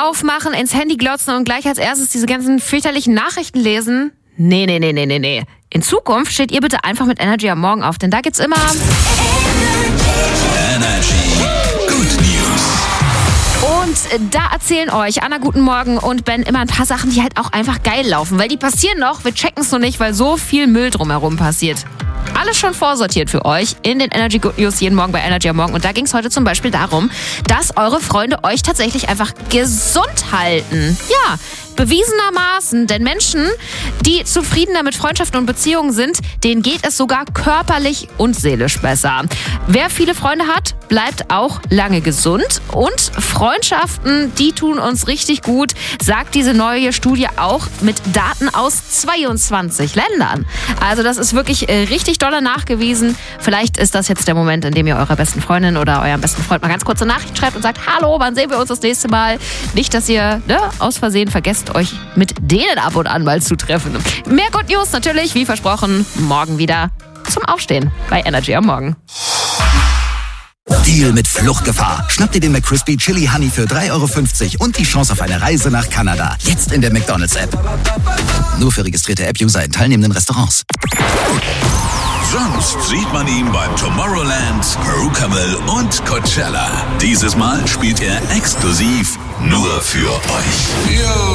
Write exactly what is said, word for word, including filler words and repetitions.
aufmachen, ins Handy glotzen und gleich als erstes diese ganzen fürchterlichen Nachrichten lesen? Nee, nee, nee, nee, nee, nee. In Zukunft steht ihr bitte einfach mit Energy am Morgen auf, denn da gibt's immer Energy Good News. Und da erzählen euch Anna, guten Morgen, und Ben immer ein paar Sachen, die halt auch einfach geil laufen. Weil die passieren noch, wir checken es noch nicht, weil so viel Müll drumherum passiert. Alles schon vorsortiert für euch in den Energy Good News jeden Morgen bei Energy am Morgen. Und da ging es heute zum Beispiel darum, dass eure Freunde euch tatsächlich einfach gesund halten. Ja, bewiesenermaßen. Denn Menschen, die zufriedener mit Freundschaften und Beziehungen sind, denen geht es sogar körperlich und seelisch besser. Wer viele Freunde hat, bleibt auch lange gesund. Und Freundschaften, die tun uns richtig gut, sagt diese neue Studie auch mit Daten aus zweiundzwanzig Ländern. Also das ist wirklich richtig dolle nachgewiesen. Vielleicht ist das jetzt der Moment, in dem ihr eurer besten Freundin oder eurem besten Freund mal ganz kurze Nachricht schreibt und sagt, hallo, wann sehen wir uns das nächste Mal? Nicht, dass ihr ne, aus Versehen vergesst, euch mit denen ab und an mal zu treffen. Mehr Good News natürlich, wie versprochen, morgen wieder zum Aufstehen bei Energy am Morgen. Deal mit Fluchtgefahr. Schnapp dir den McCrispy Chili Honey für drei Euro fünfzig und die Chance auf eine Reise nach Kanada. Jetzt in der McDonald's-App. Nur für registrierte App-User in teilnehmenden Restaurants. Sonst sieht man ihn beim Tomorrowland, Perucamel und Coachella. Dieses Mal spielt er exklusiv nur für euch. Yo.